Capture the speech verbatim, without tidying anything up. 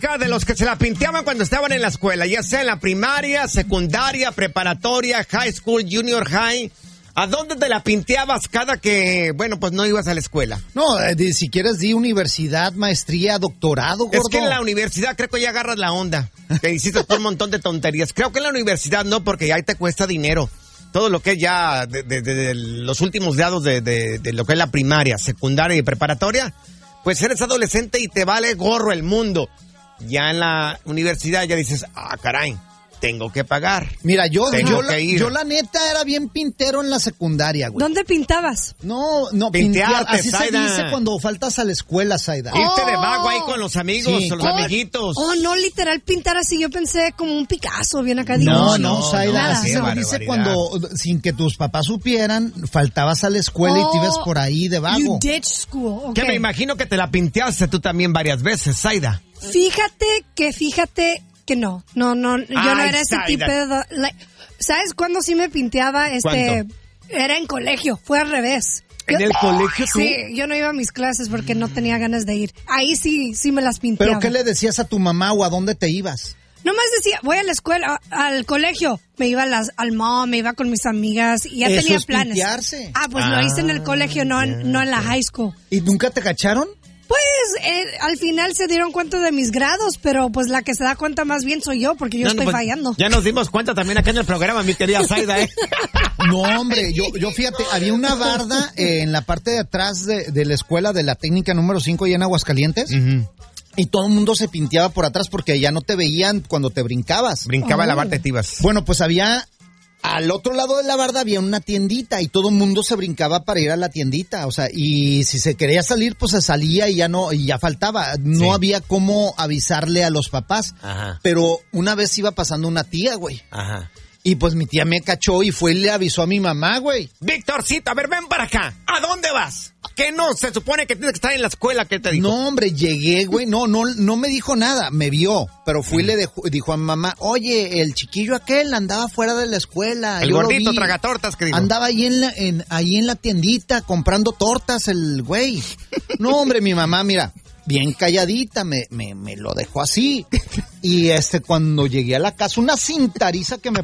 plática de los que se la pinteaban cuando estaban en la escuela, ya sea en la primaria, secundaria, preparatoria, high school, junior high. ¿A dónde te la pinteabas cada que, bueno, pues no ibas a la escuela? No, de, si quieres di universidad, maestría, doctorado, gordo. Es que en la universidad creo que ya agarras la onda. Te hiciste por un montón de tonterías. Creo que en la universidad no, porque ya ahí te cuesta dinero. Todo lo que es ya de, de, de, de los últimos grados de, de, de lo que es la primaria, secundaria y preparatoria, pues eres adolescente y te vale gorro el mundo. Ya en la universidad ya dices, ah, caray, tengo que pagar. Mira, yo, yo, que la, ir. yo la neta era bien pintero en la secundaria, güey. ¿Dónde pintabas? No, no, Pintearte, pintear. Así Zaida. se dice cuando faltas a la escuela, Zaida. Irte de Oh. vago ahí con los amigos, Sí. o los Oh, amiguitos. Oh, no, literal, pintar así. Yo pensé como un Picasso, bien acá. Digo, No, no, no, Zaida, nada. así Qué se barbaridad. dice cuando, sin que tus papás supieran, faltabas a la escuela y te ibas por ahí de You vago. ditch school. Okay. Que me imagino que te la pinteaste tú también varias veces, Zaida. Fíjate que, fíjate que no. No, no, yo no Ay, era ese Zaida. tipo de... like, ¿sabes cuándo sí me pinteaba? Este, ¿Cuándo? Era en colegio, fue al revés. ¿En Yo- el colegio tú? Sí, yo no iba a mis clases porque no tenía ganas de ir. Ahí sí, sí me las pinteaba. ¿Pero qué le decías a tu mamá o a dónde te ibas? Nomás decía, voy a la escuela, a- al colegio. Me iba a las, al mall, me iba con mis amigas y ya Eso tenía es planes. pintearse. Ah, pues lo hice en el colegio, no, en- no en la high school. ¿Y nunca te cacharon? Pues eh, al final se dieron cuenta de mis grados, pero pues la que se da cuenta más bien soy yo, porque yo No, estoy pues, fallando. Ya nos dimos cuenta también acá en el programa, mi querida Zaida, ¿eh? No, hombre, yo, yo fíjate, había una barda eh, en la parte de atrás de, de la escuela de la técnica número cinco allá en Aguascalientes. Ujú. Y todo el mundo se pinteaba por atrás porque ya no te veían cuando te brincabas. Brincaba Oh. la barra de tibas. Bueno, pues había, al otro lado de la barda había una tiendita y todo el mundo se brincaba para ir a la tiendita. O sea, y si se quería salir, pues se salía y ya no, y ya faltaba. No Sí. había cómo avisarle a los papás. Ajá. Pero una vez iba pasando una tía, güey. Ajá. Y pues mi tía me cachó y fue y le avisó a mi mamá, güey. Víctorcito, a ver, ven para acá. ¿A dónde vas? ¿Qué no? Se supone que tienes que estar en la escuela, ¿qué te dijo? No, hombre, llegué, güey, no, no, no me dijo nada, me vio, pero fui y le dejó- dijo a mi mamá, oye, el chiquillo aquel andaba fuera de la escuela. El yo lo gordito vi. tragatortas, que dijo. Andaba ahí en la, en, ahí en la tiendita comprando tortas el güey. No, hombre, mi mamá, mira, bien calladita, me, me, me lo dejó así. Y este, cuando llegué a la casa, una cintariza que me